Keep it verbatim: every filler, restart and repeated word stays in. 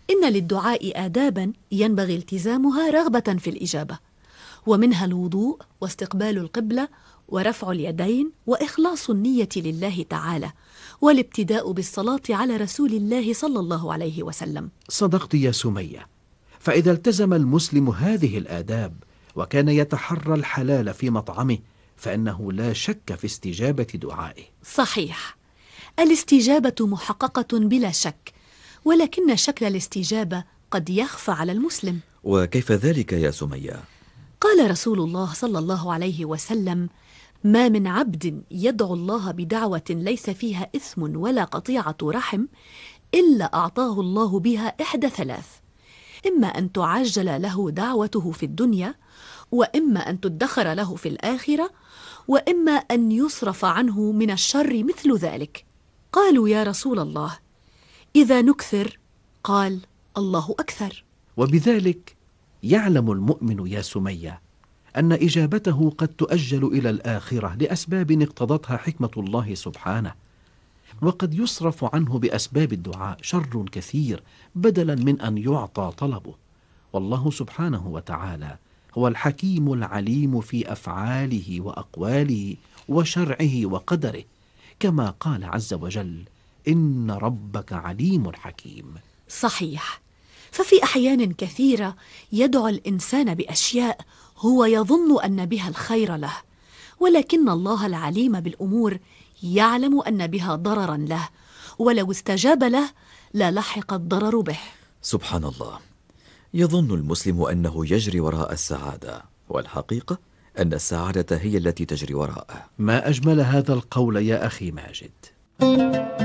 إن للدعاء آدابا ينبغي التزامها رغبة في الإجابة، ومنها الوضوء واستقبال القبلة ورفع اليدين وإخلاص النية لله تعالى، والابتداء بالصلاة على رسول الله صلى الله عليه وسلم. صدقت يا سمية، فإذا التزم المسلم هذه الآداب وكان يتحرى الحلال في مطعمه فإنه لا شك في استجابة دعائه. صحيح، الاستجابة محققة بلا شك، ولكن شكل الاستجابة قد يخفى على المسلم. وكيف ذلك يا سمية؟ قال رسول الله صلى الله عليه وسلم: ما من عبد يدعو الله بدعوة ليس فيها إثم ولا قطيعة رحم إلا أعطاه الله بها إحدى ثلاث: إما أن تعجل له دعوته في الدنيا، وإما أن تدخر له في الآخرة، وإما أن يصرف عنه من الشر مثل ذلك. قالوا: يا رسول الله، إذا نكثر؟ قال: الله أكثر. وبذلك يعلم المؤمن يا سمية أن إجابته قد تؤجل إلى الآخرة لأسباب اقتضتها حكمة الله سبحانه، وقد يصرف عنه بأسباب الدعاء شر كثير بدلا من أن يعطى طلبه. والله سبحانه وتعالى هو الحكيم العليم في أفعاله وأقواله وشرعه وقدره، كما قال عز وجل: إن ربك عليم حكيم. صحيح، ففي أحيان كثيرة يدعو الإنسان بأشياء هو يظن أن بها الخير له، ولكن الله العليم بالأمور يعلم أن بها ضررا له، ولو استجاب له لا لحق الضرر به. سبحان الله، يظن المسلم أنه يجري وراء السعادة، والحقيقة أن السعادة هي التي تجري وراءه. ما أجمل هذا القول يا أخي ماجد.